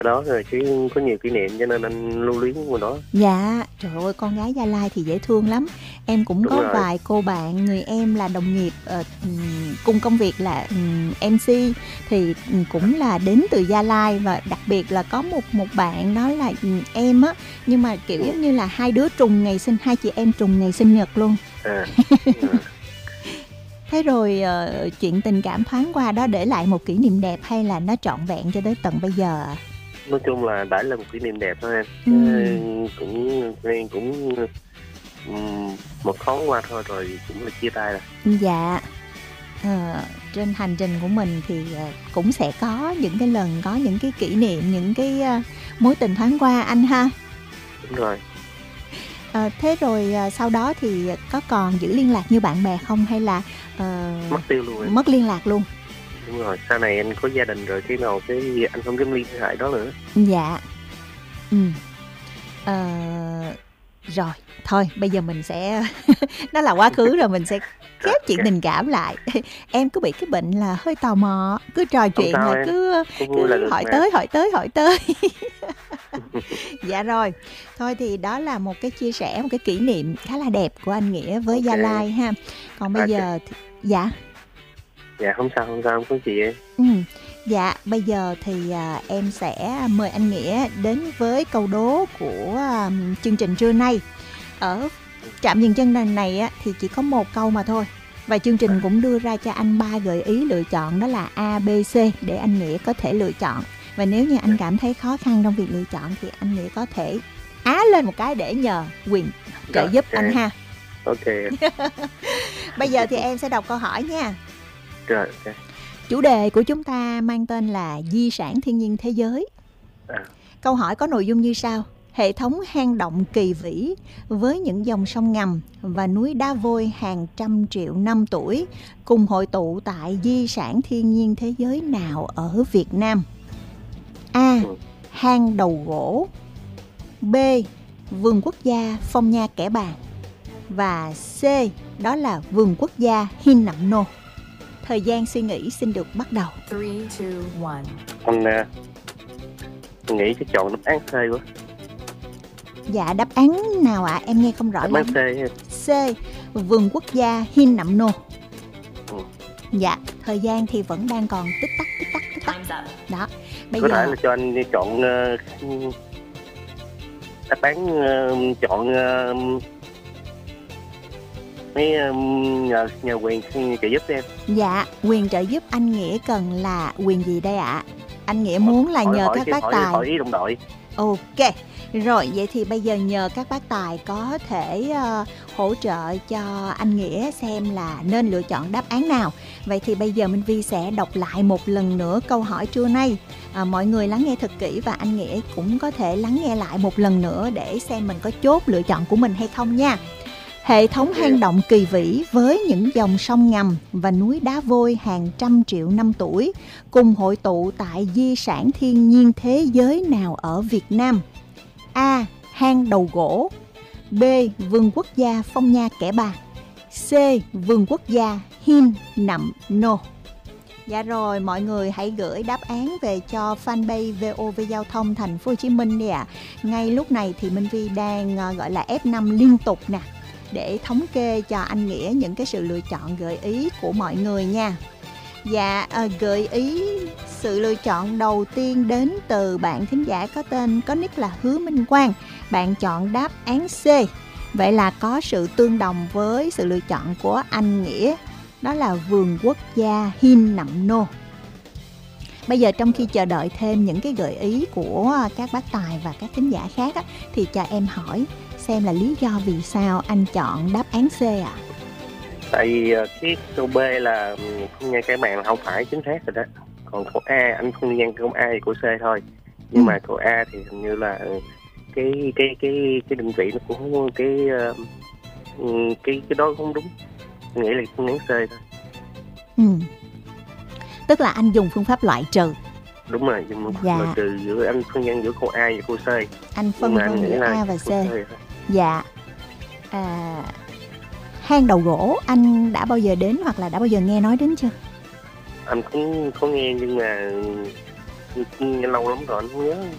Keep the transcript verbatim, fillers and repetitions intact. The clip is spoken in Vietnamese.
đó rồi cái có nhiều kỷ niệm cho nên anh lưu luyến ngoài đó. Dạ, trời ơi, con gái Gia Lai thì dễ thương lắm. Em cũng Đúng có rồi. vài cô bạn, người em là đồng nghiệp uh, cùng công việc là um, em xê thì um, cũng là đến từ Gia Lai, và đặc biệt là có một một bạn đó là um, em á, nhưng mà kiểu Ừ. giống như là hai đứa trùng ngày sinh, hai chị em trùng ngày sinh nhật luôn. À. Thế rồi uh, chuyện tình cảm thoáng qua đó để lại một kỷ niệm đẹp hay là nó trọn vẹn cho tới tận bây giờ ạ? Nói chung là đã là một kỷ niệm đẹp thôi em. Ừ. Cũng cũng, cũng um, một tháng qua thôi rồi cũng là chia tay rồi. Dạ. Ờ, trên hành trình của mình thì uh, cũng sẽ có những cái lần, có những cái kỷ niệm, những cái uh, mối tình thoáng qua anh ha. Đúng rồi. Ờ, thế rồi uh, sau đó thì có còn giữ liên lạc như bạn bè không, hay là uh, mất tiêu luôn em. Mất liên lạc luôn? Đúng rồi, sau này anh có gia đình rồi, cái nào cái anh không dám liên hệ đó nữa. Dạ. Ừ. Ờ, rồi, thôi bây giờ mình sẽ nó là quá khứ rồi, mình sẽ khép chuyện tình cảm lại. Em cứ bị cái bệnh là hơi tò mò, cứ trò chuyện là em. cứ, cứ là hỏi mà. tới hỏi tới hỏi tới. Dạ rồi, thôi thì đó là một cái chia sẻ, một cái kỷ niệm khá là đẹp của anh Nghĩa với okay. Gia Lai ha. Còn bây okay. giờ thì, dạ dạ không sao không sao không có gì em. Ừ. Dạ, bây giờ thì à, em sẽ mời anh Nghĩa đến với câu đố của à, chương trình trưa nay. Ở trạm dừng chân lần này á, thì chỉ có một câu mà thôi. Và chương trình cũng đưa ra cho anh ba gợi ý lựa chọn, đó là A, B, C để anh Nghĩa có thể lựa chọn. Và nếu như anh cảm thấy khó khăn trong việc lựa chọn thì anh Nghĩa có thể á lên một cái để nhờ Quyền trợ giúp okay. anh ha. Ok. Bây giờ thì em sẽ đọc câu hỏi nha. Rồi, ok. Chủ đề của chúng ta mang tên là di sản thiên nhiên thế giới. À. Câu hỏi có nội dung như sau. Hệ thống hang động kỳ vĩ với những dòng sông ngầm và núi đá vôi hàng trăm triệu năm tuổi cùng hội tụ tại di sản thiên nhiên thế giới nào ở Việt Nam? A. Hang Đầu Gỗ. B. Vườn quốc gia Phong Nha Kẻ Bàng. Và C. Đó là Vườn quốc gia Hin Nậm Nô. Thời gian suy nghĩ xin được bắt đầu. ba, hai, một. Anh uh, nghĩ cái chọn đáp án C quá. Dạ, đáp án nào ạ? À? Em nghe không rõ lắm. Đáp án C. C. Vườn quốc gia Hin Nậm Nô. Ừ. Dạ, thời gian thì vẫn đang còn tích tắc tích tắc tích tắc. Đó. Bây có giờ thể là cho anh chọn uh, đáp án uh, chọn uh, mấy nhờ nhờ Quyền trợ giúp em. Dạ, Quyền trợ giúp anh Nghĩa cần là quyền gì đây ạ? À? Anh Nghĩa muốn là hỏi, nhờ hỏi, các hỏi, bác hỏi, tài. Hỏi ý đồng đội. Ok. Rồi, vậy thì bây giờ nhờ các bác tài có thể uh, hỗ trợ cho anh Nghĩa xem là nên lựa chọn đáp án nào. Vậy thì bây giờ Minh Vi sẽ đọc lại một lần nữa câu hỏi trưa nay. À, mọi người lắng nghe thật kỹ và anh Nghĩa cũng có thể lắng nghe lại một lần nữa để xem mình có chốt lựa chọn của mình hay không nha. Hệ thống hang động kỳ vĩ với những dòng sông ngầm và núi đá vôi hàng trăm triệu năm tuổi cùng hội tụ tại di sản thiên nhiên thế giới nào ở Việt Nam? A. Hang Đầu Gỗ. B. Vườn quốc gia Phong Nha Kẻ Bàng. C. Vườn quốc gia Hin Nậm Nô. Dạ rồi, mọi người hãy gửi đáp án về cho fanpage vê o vê Giao thông Thành phố Hồ Chí Minh đi ạ. À. Ngay lúc này thì Minh Vi đang uh, gọi là ép năm liên tục nè, để thống kê cho anh Nghĩa những cái sự lựa chọn gợi ý của mọi người nha. Dạ, à, gợi ý sự lựa chọn đầu tiên đến từ bạn thính giả có tên, có nick là Hứa Minh Quang. Bạn chọn đáp án C. Vậy là có sự tương đồng với sự lựa chọn của anh Nghĩa. Đó là Vườn quốc gia Hin Nậm Nô. Bây giờ trong khi chờ đợi thêm những cái gợi ý của các bác tài và các thính giả khác á, thì cho em hỏi xem là lý do vì sao anh chọn đáp án C ạ? À? Tại vì cái câu B là Phong Nha Kẻ Bàng là không phải chính xác rồi đó. Còn câu A anh không nghe câu A thì câu C thôi. Nhưng ừ. mà câu A thì hình như là cái cái cái cái định vị nó cũng không, cái cái cái đó không đúng. Anh nghĩ là phương án C thôi. Ừ. Tức là anh dùng phương pháp loại trừ. Đúng rồi, dùng phương pháp dạ. loại trừ giữa anh phân nhân giữa câu A và câu C. Anh phân vân giữa A và C. C dạ. À, hang Đầu Gỗ anh đã bao giờ đến hoặc là đã bao giờ nghe nói đến chưa? Anh cũng có nghe nhưng mà nghe lâu lắm rồi anh không nhớ.